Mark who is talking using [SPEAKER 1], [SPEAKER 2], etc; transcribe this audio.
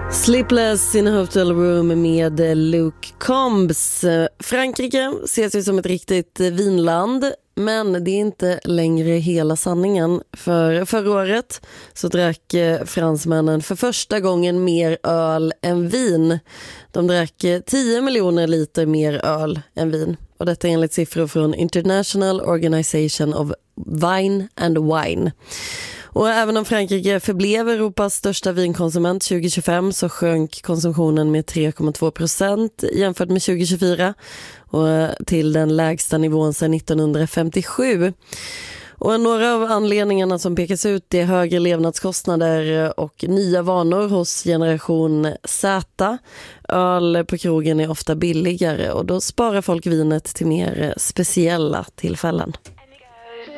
[SPEAKER 1] Sleepless in a hotel room med Luke Combs. Frankrike ses ju som ett riktigt vinland, men det är inte längre hela sanningen. För förra året så drack fransmännen för första gången mer öl än vin. De drack 10 miljoner liter mer öl än vin. Och detta är enligt siffror från International Organization of Wine and Wine. Och även om Frankrike förblev Europas största vinkonsument 2025 så sjönk konsumtionen med 3,2% jämfört med 2024 och till den lägsta nivån sedan 1957. Och några av anledningarna som pekas ut är högre levnadskostnader och nya vanor hos generation Z. Öl på krogen är ofta billigare och då sparar folk vinet till mer speciella tillfällen.